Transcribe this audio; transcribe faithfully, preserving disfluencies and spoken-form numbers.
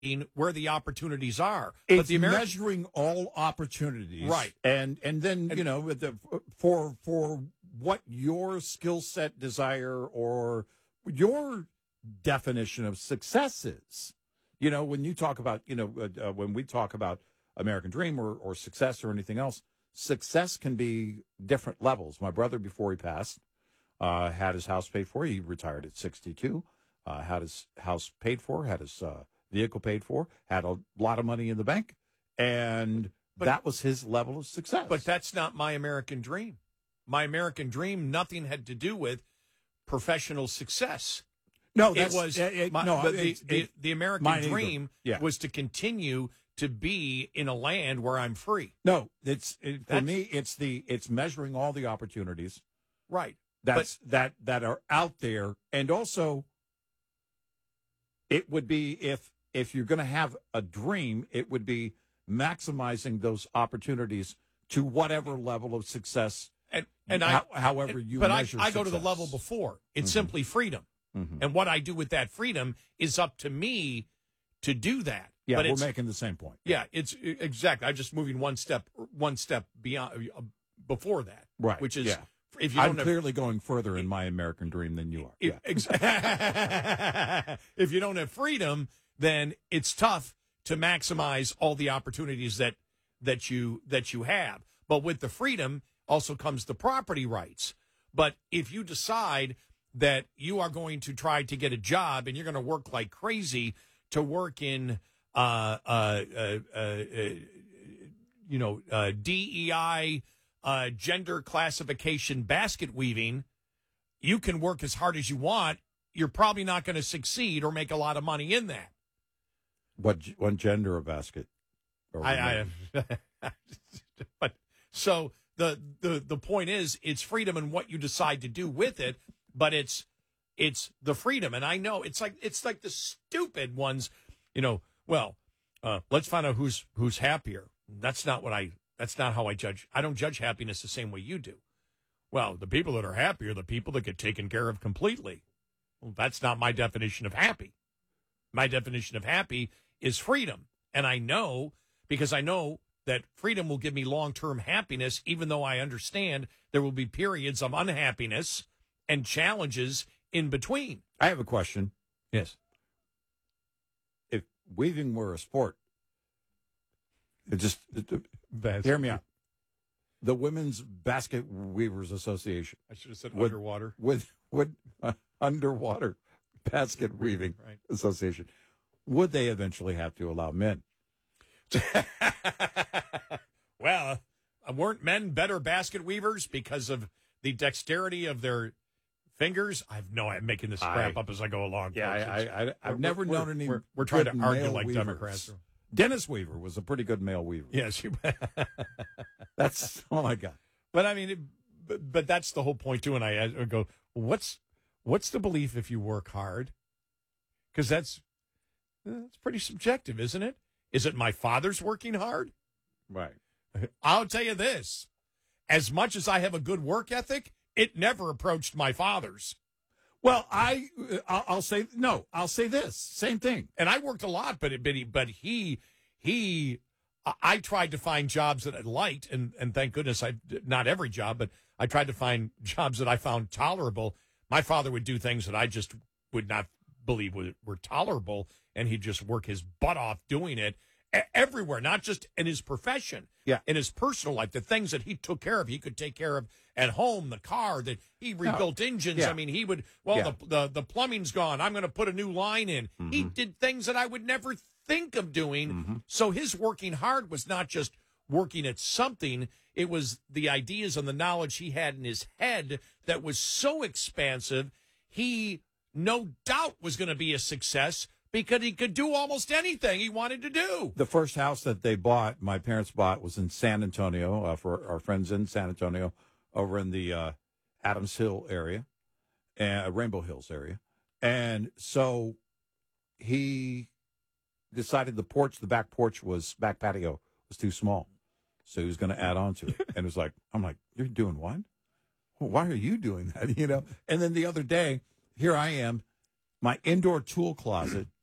where the opportunities are. It's but the Ameri- measuring all opportunities, right? And and then and, you know the, for for what your skill set, desire, or your definition of success is. You know, when you talk about, you know, uh, uh, when we talk about American Dream or, or success or anything else, success can be different levels. My brother, before he passed, uh, had his house paid for. He retired at sixty-two, uh, had his house paid for, had his uh, vehicle paid for, had a lot of money in the bank, and but, that was his level of success. But that's not my American dream. My American dream, nothing had to do with professional success. No, it was it, it, my, no. But the, it, the, the American dream yeah. was to continue to be in a land where I'm free. No, it's it, for me. It's the it's measuring all the opportunities, right? That's but, that that are out there, and also it would be if if you're going to have a dream, it would be maximizing those opportunities to whatever level of success, and and how, I, however you. But measure I, I go success. to the level before. It's mm-hmm. simply freedom. Mm-hmm. And what I do with that freedom is up to me to do that. Yeah, but we're making the same point. Yeah, it's exactly. I'm just moving one step, one step beyond uh, before that. Right. Which is, yeah. if you I'm don't have, clearly going further in my American dream than you are. If, yeah. ex- if you don't have freedom, then it's tough to maximize all the opportunities that that you that you have. But with the freedom also comes the property rights. But if you decide that you are going to try to get a job and you're going to work like crazy to work in, uh, uh, uh, uh, you know, uh, D E I, uh, gender classification basket weaving, you can work as hard as you want. You're probably not going to succeed or make a lot of money in that. What what gender of basket? I, I but so the the the point is, it's freedom in what you decide to do with it. But it's it's the freedom, and I know it's like it's like the stupid ones, you know. Well, uh, let's find out who's who's happier. That's not what I. That's not how I judge. I don't judge happiness the same way you do. Well, the people that are happy are the people that get taken care of completely. Well, that's not my definition of happy. My definition of happy is freedom, and I know because I know that freedom will give me long-term happiness, even though I understand there will be periods of unhappiness and challenges in between. I have a question. Yes. If weaving were a sport, it just it, it, hear me out. The Women's Basket Weavers Association. I should have said would, underwater. With would uh, underwater basket weaving right. association. Would they eventually have to allow men? Well, weren't men better basket weavers because of the dexterity of their fingers? I've no, I'm making this crap I, up as I go along. Yeah, I, I, I've never we're, known any. We're, we're trying to argue like weavers. Democrats. Dennis Weaver was a pretty good male weaver. Yes, you. That's oh my god. But I mean, it, but, but that's the whole point too. And I, I go, what's what's the belief if you work hard? Because that's that's pretty subjective, isn't it? Is it my father's working hard? Right. I'll tell you this: as much as I have a good work ethic, it never approached my father's. Well, I, I'll say, no, I'll say this, same thing. And I worked a lot, but, but he, but he, he, I tried to find jobs that I liked, and, and thank goodness I, not every job, but I tried to find jobs that I found tolerable. My father would do things that I just would not believe were, were tolerable, and he'd just work his butt off doing it everywhere, not just in his profession, yeah, in his personal life, the things that he took care of, he could take care of at home, the car that he rebuilt no. engines. Yeah. I mean, he would, well, yeah. the, the the plumbing's gone. I'm going to put a new line in. Mm-hmm. He did things that I would never think of doing. Mm-hmm. So his working hard was not just working at something. It was the ideas and the knowledge he had in his head that was so expansive. He no doubt was going to be a success, because he could do almost anything he wanted to do. The first house that they bought, my parents bought, was in San Antonio, uh, for our friends in San Antonio, over in the uh, Adams Hill area, uh, Rainbow Hills area. And so he decided the porch, the back porch was, back patio was too small. So he was going to add on to it. And it was like, I'm like, you're doing what? Well, why are you doing that? You know? And then the other day, here I am, my indoor tool closet